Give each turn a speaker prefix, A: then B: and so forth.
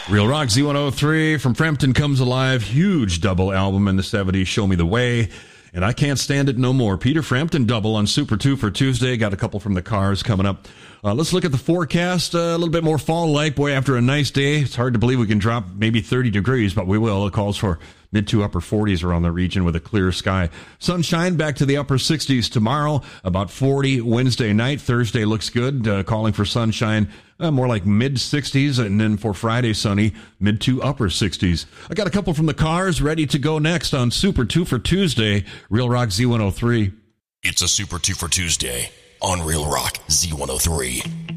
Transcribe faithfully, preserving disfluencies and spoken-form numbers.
A: Real Rock Z one oh three from Frampton Comes Alive. Huge double album in the seventies. Show Me the Way. And I Can't Stand It No More. Peter Frampton double on Super two for Tuesday. Got a couple from the Cars coming up. Uh, let's look at the forecast. Uh, a little bit more fall-like. Boy, after a nice day, it's hard to believe we can drop maybe thirty degrees, but we will. It calls for mid to upper forties around the region with a clear sky. Sunshine back to the upper sixties tomorrow. About forty Wednesday night. Thursday looks good. Uh, calling for sunshine. Uh, more like mid sixties, and then for Friday, sunny, mid to upper sixties. I got a couple from the Cars ready to go next on Super two for Tuesday, Real Rock Z one oh three.
B: It's a Super two for Tuesday on Real Rock Z one oh three.